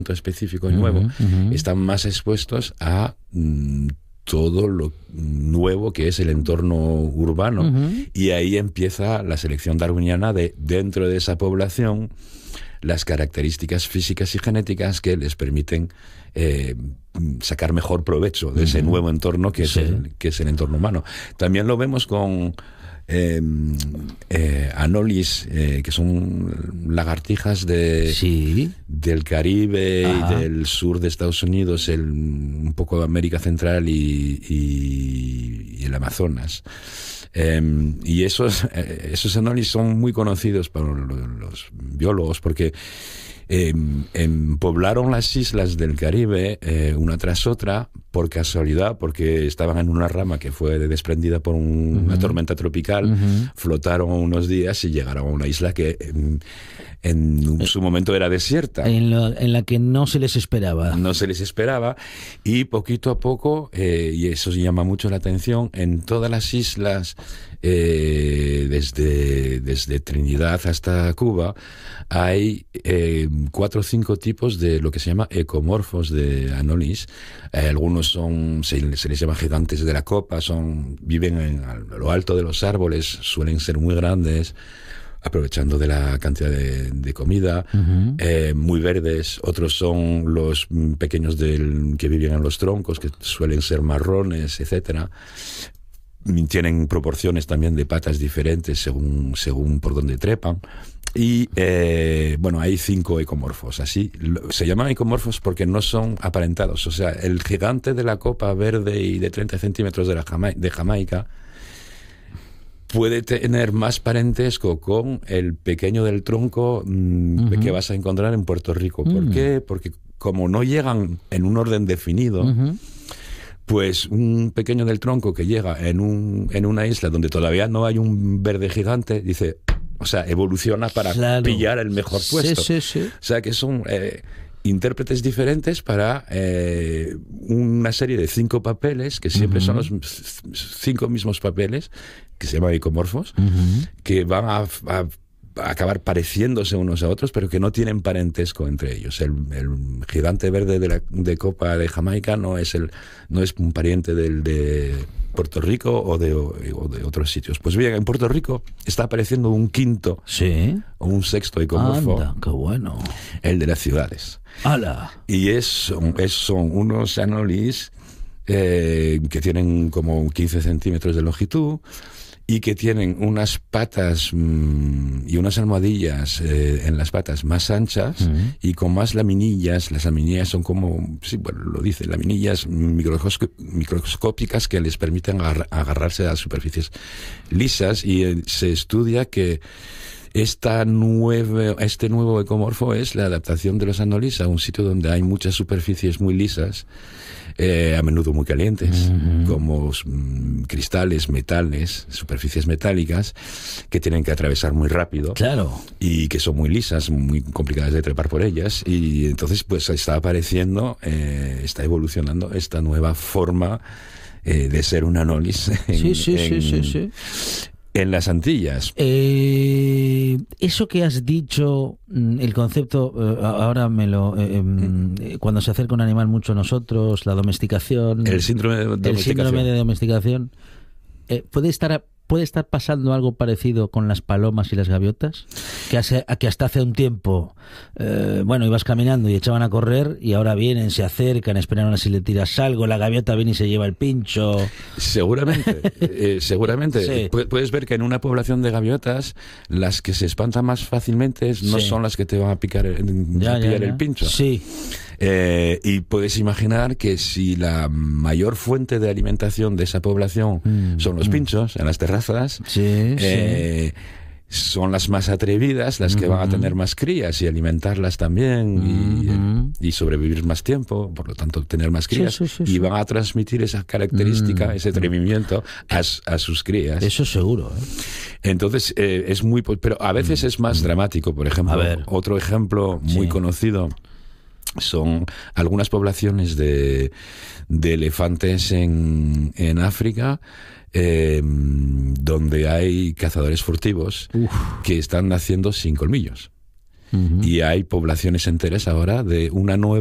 específico y nuevo, están más expuestos a todo lo nuevo que es el entorno urbano, y ahí empieza la selección darwiniana de, dentro de esa población, las características físicas y genéticas que les permiten sacar mejor provecho de ese nuevo entorno que es el entorno humano. También lo vemos con anolis, que son lagartijas del Caribe y del sur de Estados Unidos, un poco de América Central y el Amazonas. Y esos anolis son muy conocidos por los biólogos porque poblaron las islas del Caribe una tras otra por casualidad, porque estaban en una rama que fue desprendida por una tormenta tropical, flotaron unos días y llegaron a una isla que en su momento era desierta. En la que no se les esperaba. No se les esperaba, y poquito a poco, y eso llama mucho la atención, en todas las islas, desde Trinidad hasta Cuba, hay 4 o 5 tipos de lo que se llama ecomorfos de anolis. Algunos se les llama gigantes de la copa, viven a lo alto de los árboles, suelen ser muy grandes, aprovechando de la cantidad de comida, muy verdes. Otros son los pequeños que viven en los troncos, que suelen ser marrones, etcétera. Tienen proporciones también de patas diferentes según por donde trepan. Y hay 5 ecomorfos. Así se llaman ecomorfos porque no son aparentados. O sea, el gigante de la copa verde y de 30 centímetros de Jamaica puede tener más parentesco con el pequeño del tronco que vas a encontrar en Puerto Rico. ¿Por qué? Porque como no llegan en un orden definido, pues un pequeño del tronco que llega en una isla donde todavía no hay un verde gigante, evoluciona para pillar el mejor puesto. Sí. O sea, que son intérpretes diferentes para una serie de 5 papeles, que siempre son los 5 mismos papeles, que se llaman ecomorfos, que van a acabar pareciéndose unos a otros, pero que no tienen parentesco entre ellos. El gigante verde de copa de Jamaica no es un pariente del de Puerto Rico o de otros sitios. Pues bien, en Puerto Rico está apareciendo un 5º o un 6º ecomorfo. Anda, qué bueno. El de las ciudades. ¡Hala! Y son unos anolis que tienen como 15 centímetros de longitud, y que tienen unas patas y unas almohadillas en las patas más anchas y con más laminillas. Las laminillas son como, lo dice, laminillas microscópicas que les permiten agarrarse a superficies lisas, y se estudia que este nuevo ecomorfo es la adaptación de los anolis a un sitio donde hay muchas superficies muy lisas, a menudo muy calientes, como cristales, metales, superficies metálicas que tienen que atravesar muy rápido, y que son muy lisas, muy complicadas de trepar por ellas, y entonces pues está apareciendo, está evolucionando esta nueva forma de ser un anolis en las Antillas. Eso que has dicho, el concepto, ahora cuando se acerca un animal mucho a nosotros, la domesticación, el síndrome de domesticación, ¿puede estar pasando algo parecido con las palomas y las gaviotas? Que hasta hace un tiempo, ibas caminando y echaban a correr, y ahora vienen, se acercan, esperan a ver si le tiras algo, la gaviota viene y se lleva el pincho. Seguramente. Sí. Puedes ver que en una población de gaviotas, las que se espantan más fácilmente no son las que te van a pillar el pincho. Sí. Y puedes imaginar que si la mayor fuente de alimentación de esa población son los pinchos en las terrazas, son las más atrevidas, las que van a tener más crías y alimentarlas también, y sobrevivir más tiempo, por lo tanto tener más crías, y van a transmitir esa característica, ese atrevimiento a sus crías. Eso seguro. Entonces es muy... Pero a veces es más dramático. Por ejemplo, otro ejemplo muy conocido son algunas poblaciones de elefantes en África, donde hay cazadores furtivos que están naciendo sin colmillos. Ujú. y hay poblaciones enteras ahora de una nueva